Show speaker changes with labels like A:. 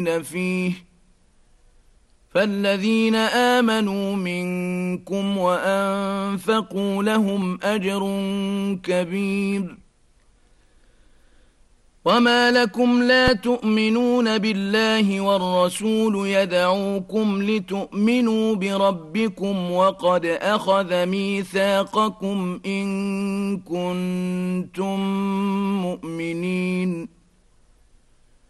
A: فيه فالذين آمنوا منكم وأنفقوا لهم أجر كبير. وما لكم لا تؤمنون بالله والرسول يدعوكم لتؤمنوا بربكم وقد أخذ ميثاقكم إن كنتم مؤمنين.